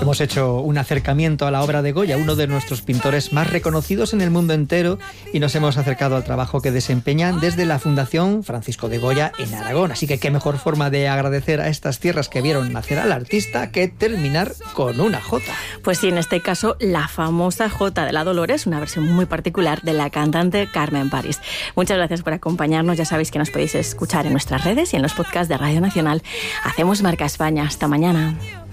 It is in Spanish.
Hemos hecho un acercamiento a la obra de Goya, uno de nuestros pintores más reconocidos en el mundo entero, y nos hemos acercado al trabajo que desempeñan desde la Fundación Francisco de Goya en Aragón. Así que qué mejor forma de agradecer a estas tierras que vieron nacer al artista que terminar con una jota. Pues sí, en este caso, la famosa Jota de la Dolores, una versión muy particular de la cantante Carmen París. Muchas gracias por acompañarnos. Ya sabéis que nos podéis escuchar en nuestras redes y en los podcasts de Radio Nacional. Hacemos Marca España. Hasta mañana.